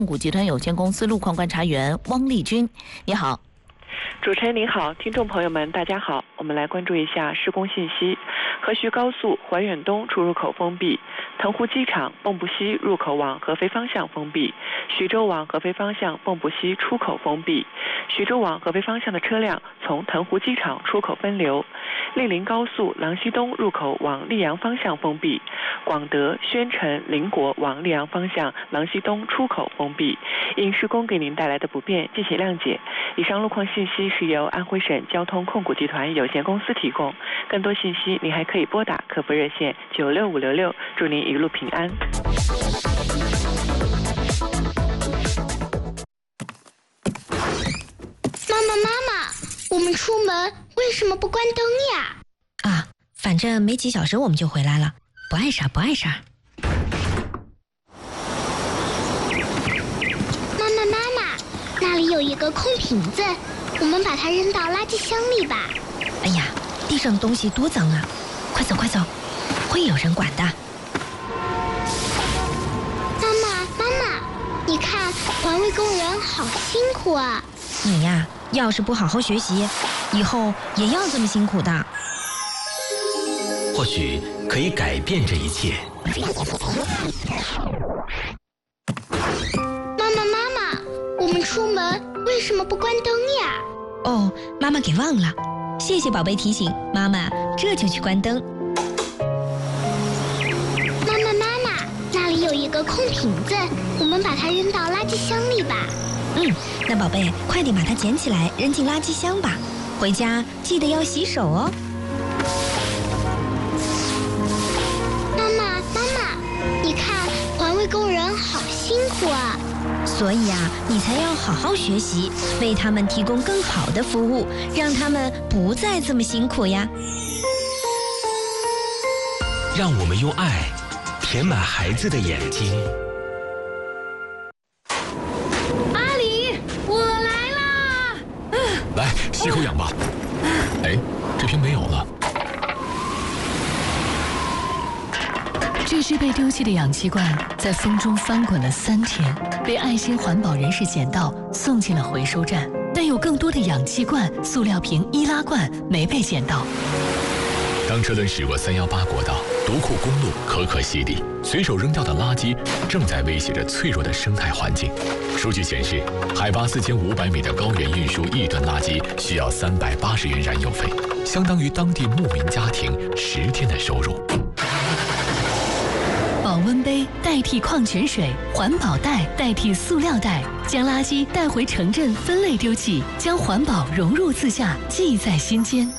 控股集团有限公司路况观察员汪丽君，你好。 主持人您好，听众朋友们大家好，我们来关注一下施工信息。河徐高速怀远东出入口封闭，腾湖机场蚌埠西入口往合肥方向封闭，徐州往合肥方向蚌埠西出口封闭，徐州往合肥方向的车辆从腾湖机场出口分流。莅林高速郎西东入口往溧阳方向封闭，广德、宣城、邻国往溧阳方向郎西东出口封闭。因施工给您带来的不便，敬请谅解。以上路况信息是由安徽省交通控股集团有限公司提供，更多信息您还可以拨打客服热线96566，祝您一路平安。 妈妈，我们出门为什么不关灯呀？ 啊，反正没几小时我们就回来了，不碍事。 妈妈，那里有一个空瓶子，我们把它扔到垃圾箱里吧。 哎呀，地上的东西多脏啊！快走，会有人管的。 妈妈，你看环卫工人好辛苦啊！ 你呀，要是不好好学习，以后也要这么辛苦的。 或许可以改变这一切。 妈妈，我们出门为什么不关灯呀？ 哦，妈妈给忘了，谢谢宝贝提醒，妈妈这就去关灯。 妈妈，那里有一个空瓶子，我们把它扔到垃圾箱里吧。 那宝贝，快点把它捡起来扔进垃圾箱吧，回家记得要洗手哦。 妈妈，你看环卫工人好辛苦啊！ 所以啊，你才要好好学习，为他们提供更好的服务，让他们不再这么辛苦呀。 让我们用爱填满孩子的眼睛。 阿里，我来啦！ 来，吸口氧吧。哎，这瓶没有了。 这只被丢弃的氧气罐在风中翻滚了3天，被爱心环保人士捡到，送进了回收站。但有更多的氧气罐、塑料瓶、易拉罐没被捡到。 当车轮驶过318国道、独库公路，可可西里，随手扔掉的垃圾正在威胁着脆弱的生态环境。数据显示，海拔4500米的高原运输1吨垃圾需要380元燃油费，相当于当地牧民家庭10天的收入。 保温杯代替矿泉水，环保袋代替塑料袋，将垃圾带回城镇分类丢弃，将环保融入自下，记在心间。